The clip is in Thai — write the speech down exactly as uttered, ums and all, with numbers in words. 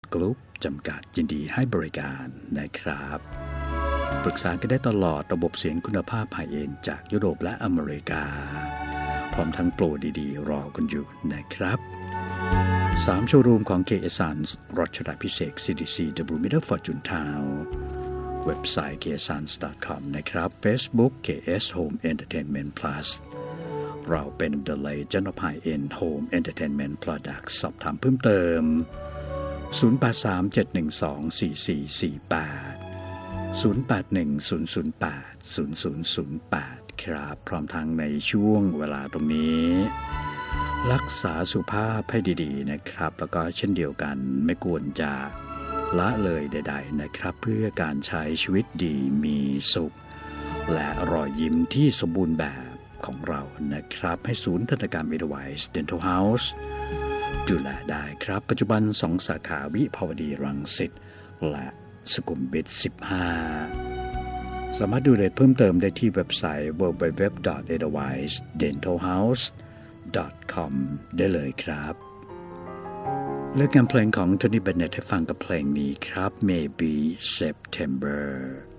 กรุ๊ปจำกัดยินดีให้บริการนะครับปรึกษากันได้ตลอดระบบเสียงคุณภาพไฮเอ็นด์จากยุโรปและอเมริกาพร้อมทั้งโปรดีๆรอคุณอยู่นะครับสามโชว์รูมของ เค เอส Sons รัชดาภิเษก ซี ดี ซี Double Middle Fortune Town เว็บไซต์ เค เอส ซันส์ ดอท คอม นะครับ Facebook เค เอส Home Entertainment Plus เราเป็น The Legend of High-End Home Entertainment Products สอบถามเพิ่มเติมศูนย์ แปด สาม เจ็ด หนึ่ง สอง สี่ สี่ สี่ แปด ศูนย์ แปด หนึ่ง ศูนย์ ศูนย์ แปด ศูนย์ ศูนย์ ศูนย์ แปด ครับพร้อมทั้งในช่วงเวลาตรงนี้รักษาสุขภาพให้ดีๆนะครับแล้วก็เช่นเดียวกันไม่ควรจะละเลยใดๆนะครับเพื่อการใช้ชีวิตดีมีสุขและรอยยิ้มที่สมบูรณ์แบบของเรานะครับให้ศูนย์ทันตกรรม Edelweiss Dental House ดูแลได้ครับปัจจุบันสองสาขาวิภาวดีรังสิตและสุขุมวิทสิบห้าสามารถดูรายละเอียดเพิ่มเติมได้ที่เว็บไซต์ ดับเบิลยู ดับเบิลยู ดับเบิลยู ดอท เอเดลไวส์ เดนทัล เฮาส์ ดอท คอม ได้เลยครับเลือกงานเพลงของ Tony Bennett ให้ฟังกับเพลงนี้ครับ Maybe September